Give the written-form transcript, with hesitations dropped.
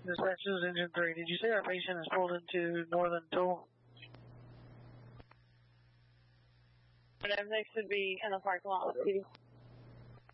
Dispatch, this is Engine 3. Did you say our patient is pulled into Northern Tool? They should be in the parking lot with PD.